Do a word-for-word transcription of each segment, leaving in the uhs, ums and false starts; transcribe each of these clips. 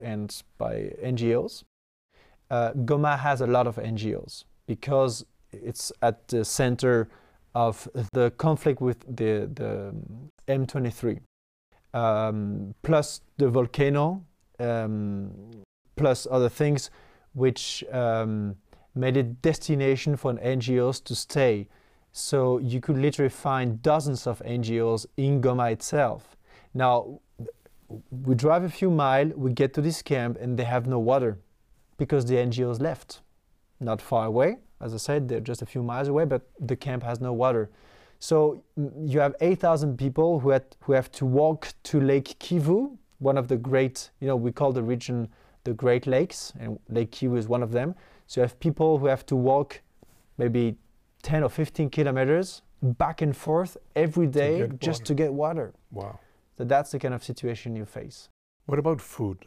and by N G Os. Uh, Goma has a lot of N G Os because it's at the center of the conflict with the, the M twenty-three. Um, plus the volcano, um, plus other things, which um, made it destination for N G Os to stay. So you could literally find dozens of N G Os in Goma itself. Now, we drive a few miles, we get to this camp, and they have no water because the N G Os left. Not far away, as I said, they're just a few miles away, but the camp has no water. So you have eight thousand people who, had, who have to walk to Lake Kivu, one of the great, you know, we call the region the Great Lakes, and Lake Kivu is one of them. So you have people who have to walk maybe ten or fifteen kilometers back and forth every day to just to get water. Wow. So that's the kind of situation you face. What about food?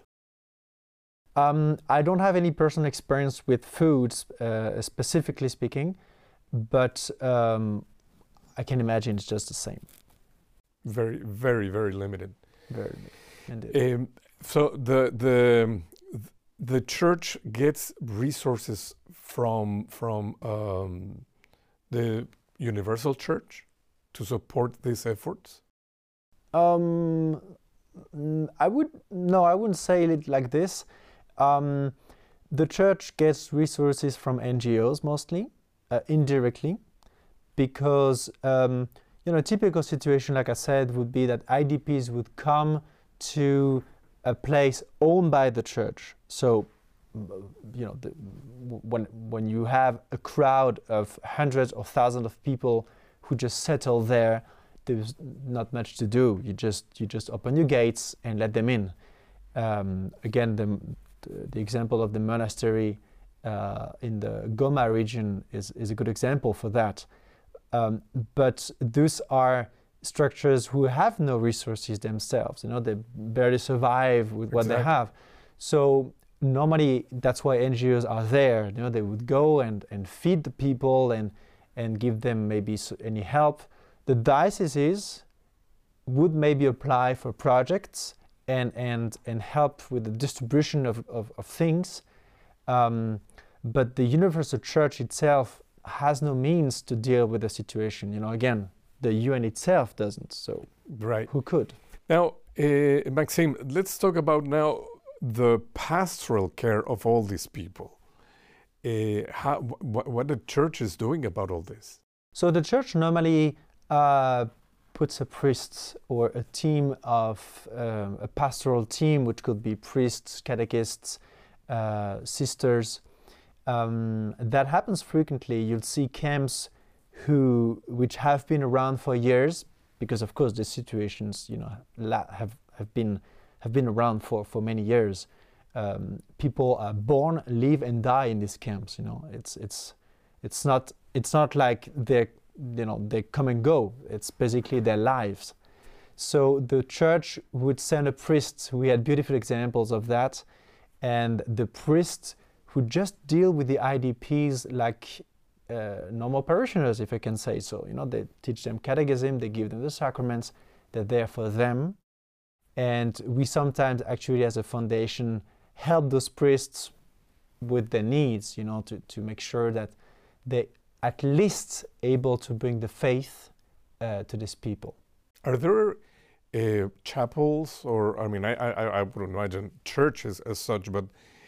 Um, I don't have any personal experience with foods, uh, specifically speaking, but um, I can imagine it's just the same. Very, very, very limited. Very limited. Um, so the the the church gets resources from from um, the Universal Church to support these efforts. Um, I would no, I wouldn't say it like this. Um, the church gets resources from N G Os mostly, uh, indirectly, because um, you know, a typical situation, like I said, would be that I D Ps would come to a place owned by the church. So, you know, the, when when you have a crowd of hundreds or thousands of people who just settle there, there's not much to do. You just you just open your gates and let them in. Um, again, the the example of the monastery uh, in the Goma region is is a good example for that. Um, but those are structures who have no resources themselves. You know, they barely survive with what Exactly. they have. So normally that's why N G Os are there. You know, they would go and, and feed the people and and give them maybe any help. The dioceses would maybe apply for projects and and and help with the distribution of, of, of things. Um, but the Universal Church itself has no means to deal with the situation. You know, again, the U N itself doesn't, so right. Who could? Now, uh, Maxime, let's talk about now the pastoral care of all these people. Uh, how, wh what the church is doing about all this? So the church normally uh, puts a priest or a team of, um, a pastoral team, which could be priests, catechists, uh, sisters. Um, that happens frequently. You'll see camps who, which have been around for years, because of course the situations, you know, have have been have been around for for many years. Um, people are born, live, and die in these camps. You know, it's it's it's not it's not like they you know they come and go. It's basically their lives. So the church would send a priest. We had beautiful examples of that, and the priest who just deal with the I D Ps like uh, normal parishioners, if I can say so. You know, they teach them catechism, they give them the sacraments, they're there for them. And we sometimes actually as a foundation help those priests with their needs, you know, to, to make sure that they at least able to bring the faith uh, to these people. Are there uh, chapels or, I mean, I, I, I would imagine churches as such, but